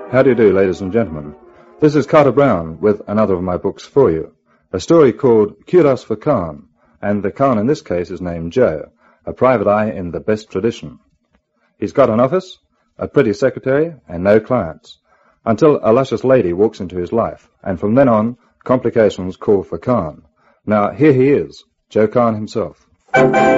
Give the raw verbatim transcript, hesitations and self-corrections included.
How do you do, ladies and gentlemen? This is Carter Brown with another of my books for you, a story called Kudos for Khan, and the Khan in this case is named Joe, a private eye in the best tradition. He's got an office, a pretty secretary, and no clients, until a luscious lady walks into his life, and from then on, complications call for Khan. Now, here he is, Joe Khan himself.